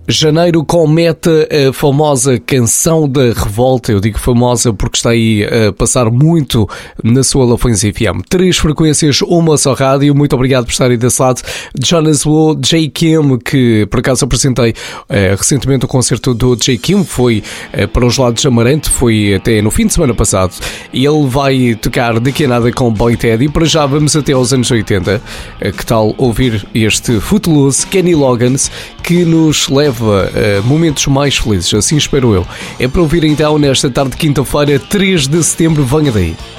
Janeiro comete a famosa canção da revolta. Eu digo famosa porque está aí a passar muito na sua Lafões FM. 3 frequências, uma só rádio. Muito obrigado por estarem desse lado. Jonas Wu, J. Kim, que por acaso apresentei recentemente o concerto do J. Kim, foi para os lados de Amarante, foi até no fim de semana passado. E ele vai tocar daqui a nada com Boy Teddy. Para já vamos até aos anos 80. Que tal ouvir este Footloose, Kenny Loggins, que nos leva a momentos mais felizes, assim espero eu. É para ouvir então nesta tarde de quinta-feira, 3 de setembro, venha daí.